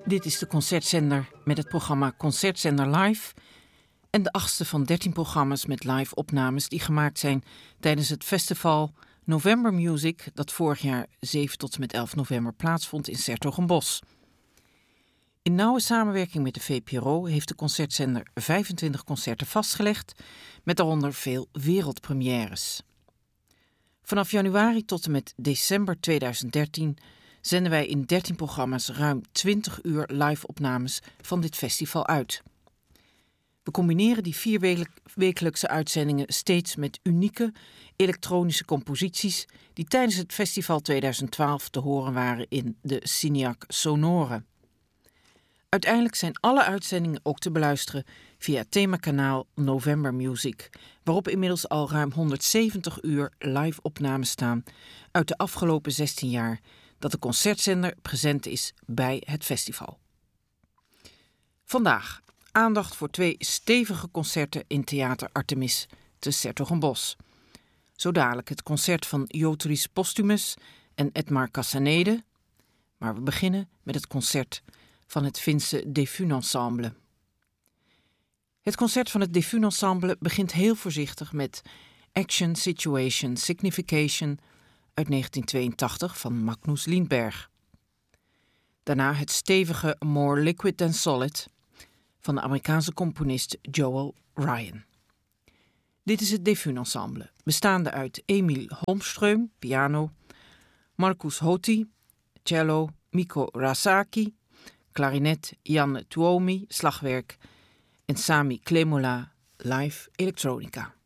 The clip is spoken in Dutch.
Dit is de Concertzender met het programma Concertzender Live en de 8e van 13 programma's met live opnames die gemaakt zijn tijdens het festival November Music dat vorig jaar 7 tot en met 11 november plaatsvond in 's-Hertogenbosch. In nauwe samenwerking met de VPRO heeft de Concertzender 25 concerten vastgelegd, met daaronder veel wereldpremières. Vanaf januari tot en met december 2013 zenden wij in 13 programma's ruim 20 uur live-opnames van dit festival uit. We combineren die 4 wekelijkse uitzendingen steeds met unieke elektronische composities die tijdens het festival 2012 te horen waren in de Cineac Sonore. Uiteindelijk zijn alle uitzendingen ook te beluisteren via het themakanaal November Music, waarop inmiddels al ruim 170 uur live-opnames staan uit de afgelopen 16 jaar dat de Concertzender present is bij het festival. Vandaag aandacht voor 2 stevige concerten in Theater Artemis te 's-Hertogenbosch. Zo dadelijk het concert van Joteris Postumus en Edmar Cassanede. Maar we beginnen met het concert van het Finse Defun Ensemble. Het concert van het Defun Ensemble begint heel voorzichtig met Action, Situation, Signification uit 1982 van Magnus Lindberg. Daarna het stevige More Liquid Than Solid van de Amerikaanse componist Joel Ryan. Dit is het Defun Ensemble, bestaande uit Emil Holmström, piano, Markus Hoti, cello, Mikko Rasaki, klarinet, Jan Tuomi, slagwerk en Sami Klemola, live elektronica.